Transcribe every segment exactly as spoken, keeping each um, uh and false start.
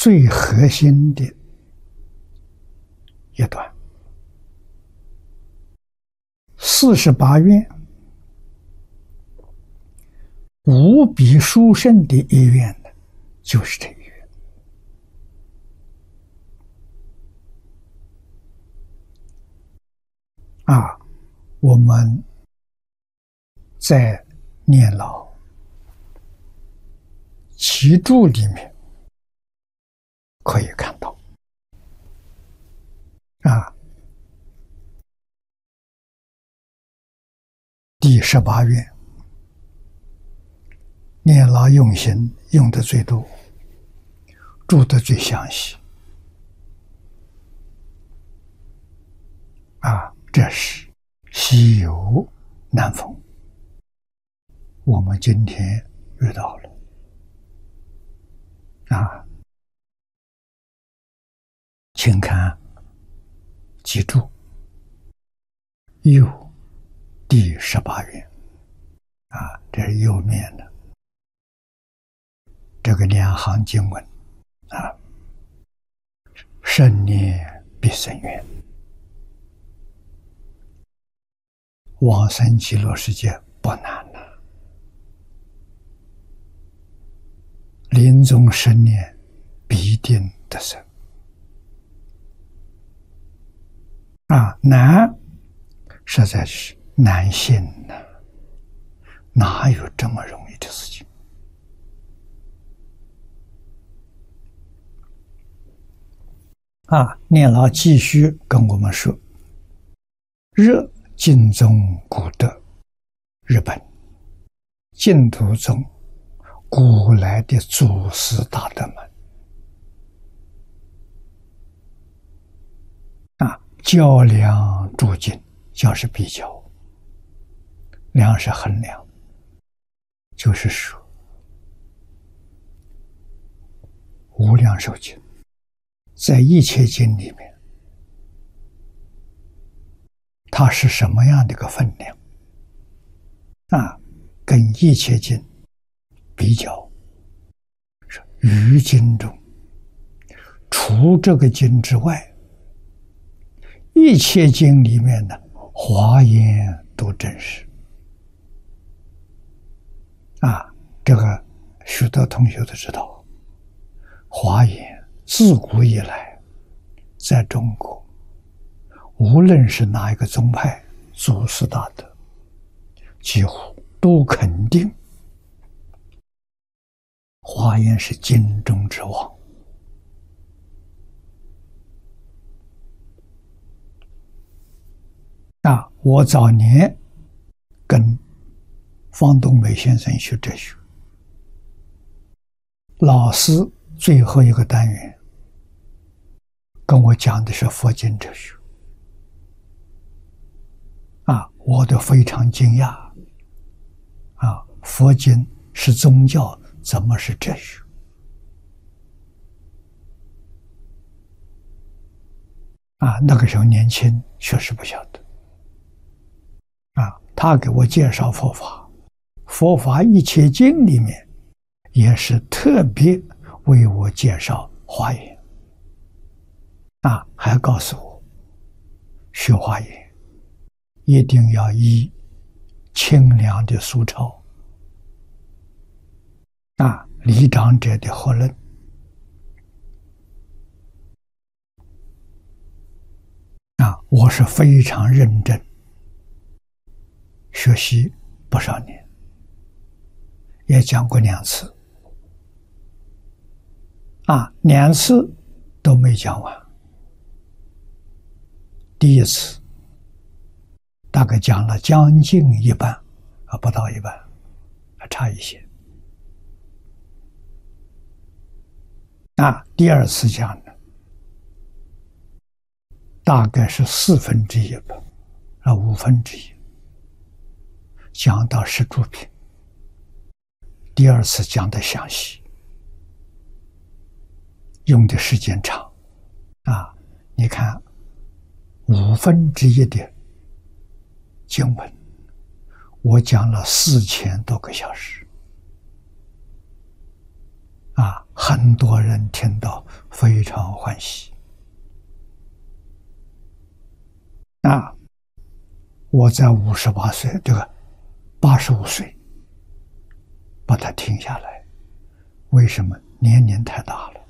最核心的一段。四十八愿无比殊胜的一愿呢，就是这一愿。啊，我们在念老祈注里面可以看到啊，第十八愿念老用心用的最多，注的最详细啊，这是稀有难逢，我们今天遇到了啊，请看记住右第十八愿啊，这是右面的这个两行经文啊，胜念必生愿，往生极乐世界不难了，临终生念必定得生啊，难实在是难信呐，哪有这么容易的事情啊？念老继续跟我们说，热净宗古德，日本净土宗古来的祖师大德们啊，较量诸经，较是比较，量是衡量，就是说无量寿经在一切经里面，它是什么样的一个分量啊？跟一切经比较，于经中除这个经之外，一切经里面的华严都真实啊，这个许多同学都知道，华严自古以来在中国无论是哪一个宗派祖师大德，几乎都肯定华严是经中之王啊。我早年跟方东美先生学哲学，老师最后一个单元跟我讲的是佛经哲学啊，我都非常惊讶啊，佛经是宗教，怎么是哲学啊？那个时候年轻，确实不晓得啊。他给我介绍佛法，佛法一切经里面也是特别为我介绍华严啊，还告诉我学华严一定要依清凉的俗抄啊，李长者的合论啊，我是非常认真学习不少年，也讲过两次啊，两次都没讲完。第一次大概讲了将近一半啊，不到一半，还差一些啊。第二次讲呢，大概是四分之一吧，啊，五分之一，讲到十住品。第二次讲的详细，用的时间长啊。你看五分之一的经文，我讲了四千多个小时啊， 很多人听到非常欢喜。啊，我在五十八岁，这个八十五岁，把它停下来，为什么？年龄太大了。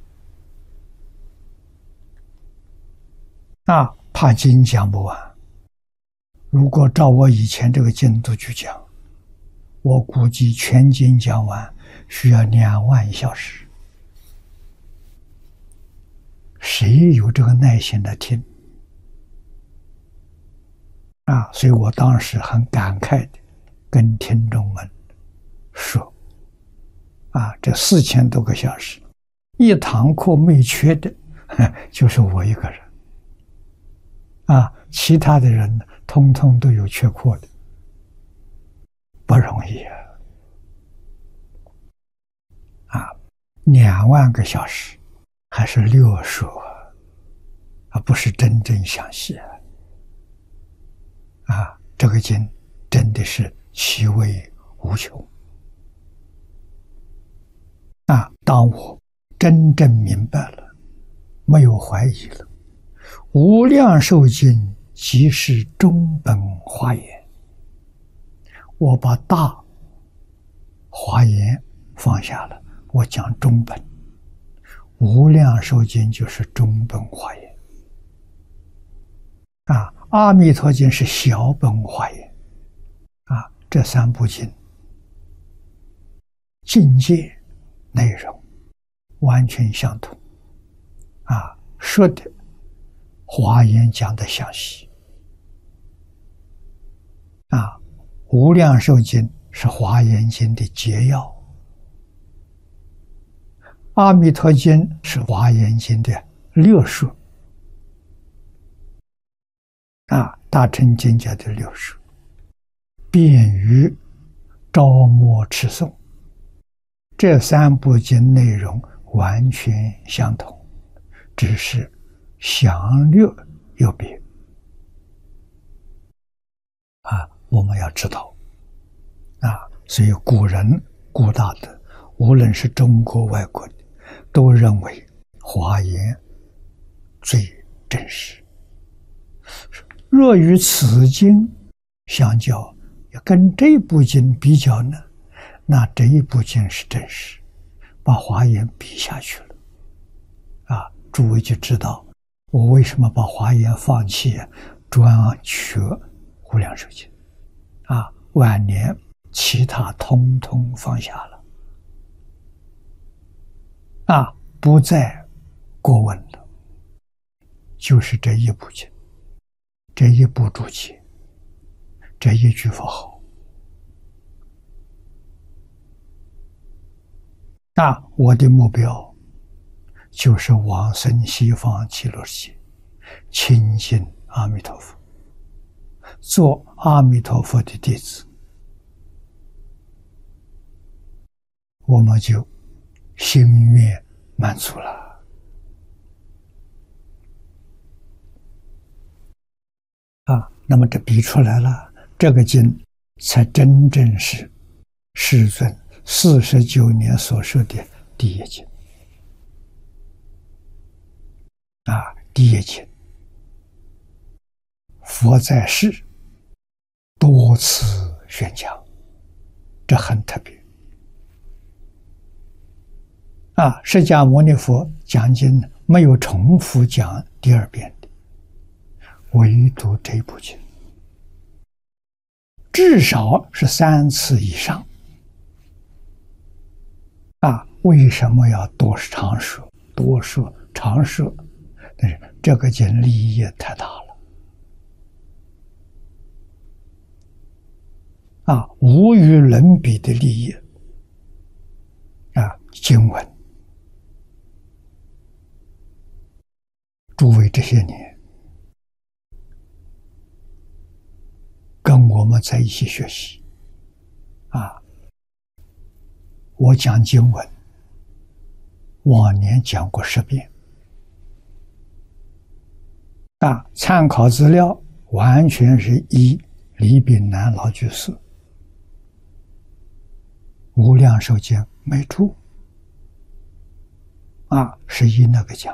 啊，怕经讲不完。如果照我以前这个进度去讲，我估计全经讲完需要两万小时。谁有这个耐心来听？啊，所以我当时很感慨的跟听众们说，啊，这四千多个小时，一堂课没缺的，就是我一个人。啊，其他的人通通都有缺课的，不容易啊！啊，两万个小时，还是略说啊，而不是真正详细啊！啊，这个经真的是其味无穷啊！当我真正明白了，没有怀疑了。无量寿经即是中本华严，我把大华严放下了，我讲中本。无量寿经就是中本华严啊，阿弥陀经是小本华严啊，这三部经境界内容完全相同啊，说的华严讲的详细啊，无量寿经是华严经的结要，阿弥陀经是华严经的略述啊，大乘经教的略述，便于招摸持诵。这三部经内容完全相同，只是详略有别啊，我们要知道啊，所以古人古大德，无论是中国外国的，都认为华严最真实。若与此经相较，跟这部经比较呢，那这一部经是真实，把华严比下去了啊！诸位就知道我为什么把华严放弃，专学无量寿经啊，晚年其他通通放下了啊，不再过问了，就是这一部经，这一部注解，这一句佛号啊，我的目标就是往生西方极乐世界，亲近阿弥陀佛，做阿弥陀佛的弟子，我们就心愿满足了啊！那么这比出来了，这个经才真正是世尊四十九年所说的第一经啊，第一经，佛在世多次宣讲，这很特别啊！释迦牟尼佛讲经没有重复讲第二遍的，唯独这部经，至少是三次以上啊！为什么要多常说、多说、常说？但是这个经利益太大了啊，无与伦比的利益啊！经文，诸位这些年跟我们在一起学习啊，我讲经文，往年讲过十遍啊，参考资料完全是依李炳南老居士无量寿经没注啊，是以那个讲